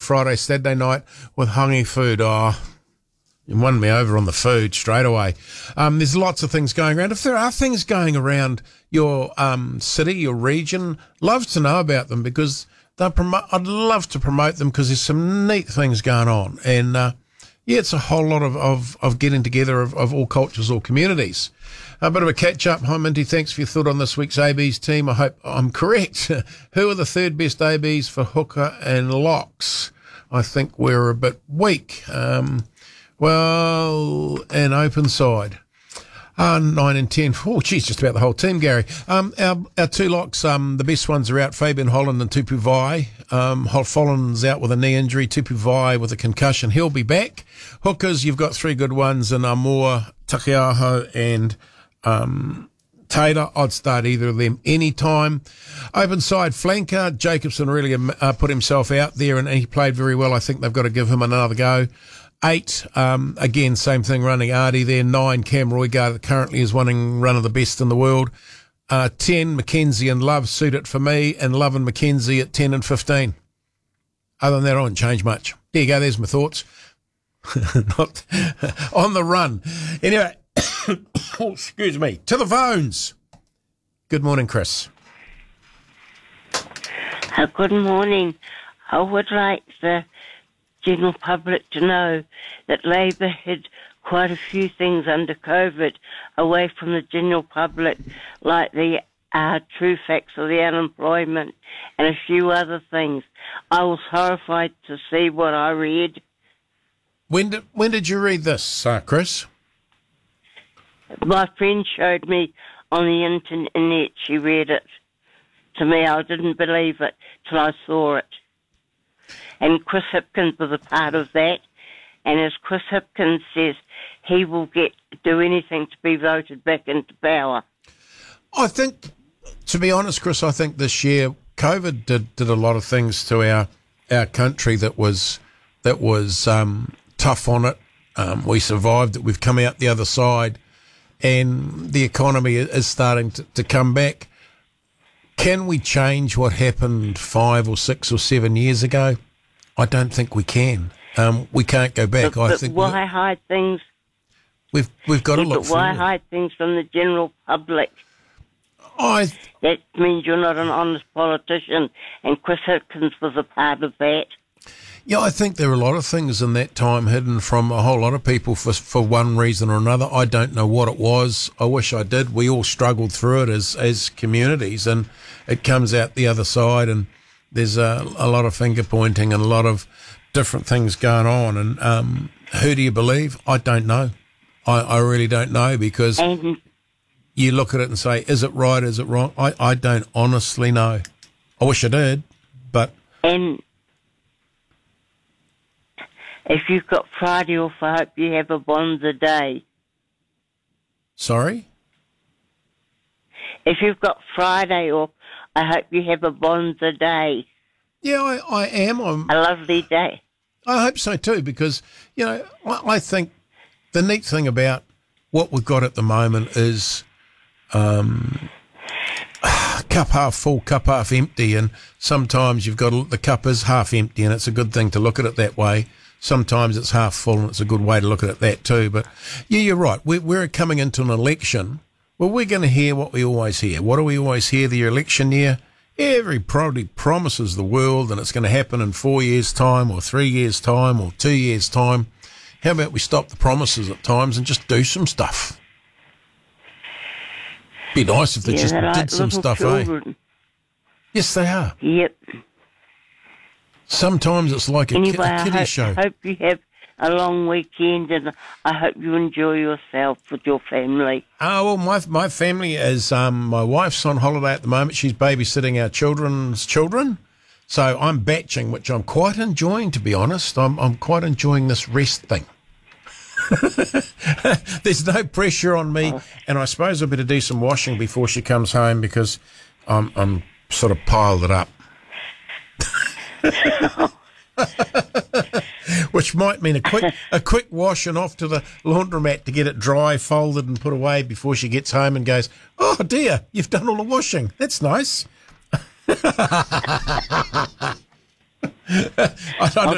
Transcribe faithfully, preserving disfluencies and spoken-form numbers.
Friday, Saturday night with honey food. Oh, you won me over on the food straight away. Um, there's lots of things going around. If there are things going around your um, city, your region, love to know about them because they're promo- I'd love to promote them because there's some neat things going on. And, uh, yeah, it's a whole lot of, of, of getting together of, of all cultures, all communities. A bit of a catch-up. Hi, Minty. Thanks for your thought on this week's A B's team. I hope I'm correct. Who are the third best A Bs for hooker and locks? I think we're a bit weak. Um... Well, an open side. Uh, nine and ten. Oh, geez, just about the whole team, Gary. Um, our, our two locks, um, the best ones are out, Fabian Holland and Tupu Vai. Um, Holland's out with a knee injury, Tupu Vai with a concussion. He'll be back. Hookers, you've got three good ones in Amor, Takiaho and um, Taylor. I'd start either of them anytime. Open side flanker, Jacobson really uh, put himself out there and he played very well. I think they've got to give him another go. Eight, um, again, same thing, running Artie there. Nine, Cam Roygaard, that currently is winning run of the best in the world. Uh, ten, Mackenzie and Love suit it for me, and Love and Mackenzie at ten and fifteen. Other than that, I won't change much. There you go, there's my thoughts. Not on the run. Anyway, oh, excuse me, to the phones. Good morning, Chris. Uh, good morning. I would like the general public to know that Labor had quite a few things under COVID away from the general public, like the uh, true facts of the unemployment and a few other things. I was horrified to see what I read. When did, when did you read this, uh, Chris? My friend showed me on the internet. She read it to me. I didn't believe it till I saw it. And Chris Hipkins was a part of that. And as Chris Hipkins says, he will get do anything to be voted back into power. I think, to be honest, Chris, I think this year COVID did, did a lot of things to our our country that was that was um, tough on it. Um, we survived it. We've come out the other side, and the economy is starting to, to come back. Can we change what happened five or six or seven years ago? I don't think we can. Um, we can't go back. But, I but think why hide things? We've we've got to yeah, look. But why forward. hide things from the general public? I. That means you're not an honest politician, and Chris Hipkins was a part of that. Yeah, I think there are a lot of things in that time hidden from a whole lot of people for for one reason or another. I don't know what it was. I wish I did. We all struggled through it as as communities, and it comes out the other side, and there's a, a lot of finger pointing and a lot of different things going on. And um, who do you believe? I don't know. I, I really don't know because and, you look at it and say, is it right? Is it wrong? I, I don't honestly know. I wish I did, but... And if you've got Friday off, I hope you have a Bonza day. Sorry? If you've got Friday off, I hope you have a Bonza day. Yeah, I, I am. I'm, a lovely day. I hope so too, because, you know, I, I think the neat thing about what we've got at the moment is um, cup half full, cup half empty, and sometimes you've got to, the cup is half empty, and it's a good thing to look at it that way. Sometimes it's half full, and it's a good way to look at it that too. But yeah, you're right. We're, we're coming into an election. Well, we're going to hear what we always hear. What do we always hear the election year? Everybody promises the world and it's going to happen in four years' time or three years' time or two years' time. How about we stop the promises at times and just do some stuff? Be nice if they yeah, just did like some stuff, children. eh? Yes, they are. Yep. Sometimes it's like a, anyway, ki- a kiddie I hope, show. I hope you have a long weekend, and I hope you enjoy yourself with your family. Oh, well, my my family is, um, my wife's on holiday at the moment. She's babysitting our children's children. So I'm batching, which I'm quite enjoying, to be honest. I'm I'm quite enjoying this rest thing. There's no pressure on me, oh. and I suppose I better do some washing before she comes home because I'm, I'm sort of piled it up. Which might mean a quick a quick wash and off to the laundromat to get it dry, folded and put away before she gets home and goes, oh dear, you've done all the washing. That's nice. I, I,